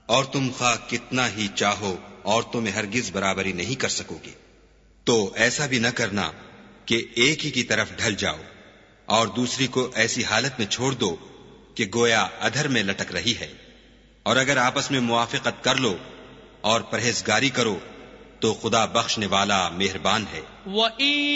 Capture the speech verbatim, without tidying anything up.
और तुम खा कितना ही चाहो औरतों में हरगिज बराबरी नहीं कर सकोगे। तो ऐसा भी न करना कि एक ही की तरफ ढल जाओ और दूसरी को ऐसी हालत में छोड़ दो कि गोया अधर में लटक रही है। और अगर आपस में मुआफिकत कर लो और परहेजगारी करो तो खुदा बख्शने वाला मेहरबान है।